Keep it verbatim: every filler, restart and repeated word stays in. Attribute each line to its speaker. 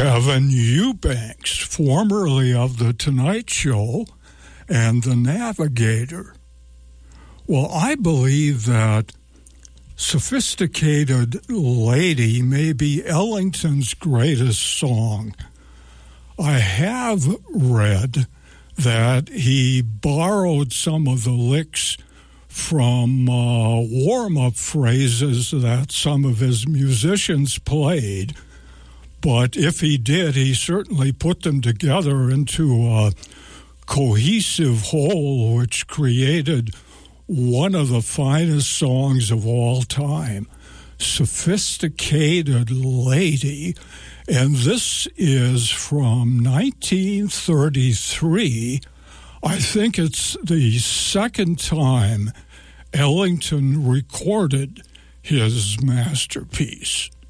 Speaker 1: Kevin Eubanks, formerly of The Tonight Show and The Navigator. Well, I believe that Sophisticated Lady may be Ellington's greatest song. I have read that he borrowed some of the licks from uh, warm-up phrases that some of his musicians played. But if he did, he certainly put them together into a cohesive whole, which created one of the finest songs of all time, Sophisticated Lady. And this is from nineteen thirty-three. I think it's the second time Ellington recorded his masterpiece.